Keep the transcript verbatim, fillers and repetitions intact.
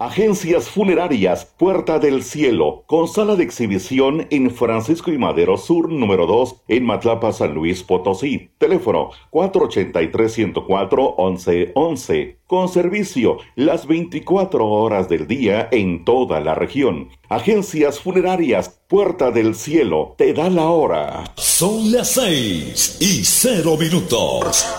Agencias Funerarias Puerta del Cielo, con sala de exhibición en Francisco y Madero Sur, número dos, en Matlapa, San Luis Potosí. Teléfono cuatro ochenta y tres, ciento cuatro, once once. Con servicio las veinticuatro horas del día en toda la región. Agencias Funerarias Puerta del Cielo te da la hora. Son las seis y cero minutos.